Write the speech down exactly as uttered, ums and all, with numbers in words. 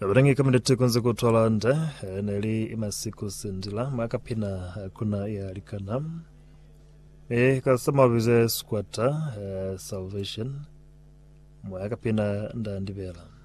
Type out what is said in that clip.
Nabarangi kamendete kwanza kutola nda neli imasiku sindila maka pina kuna ya alikana e kasama bize squatter uh, salvation mwaka pina nda ndibela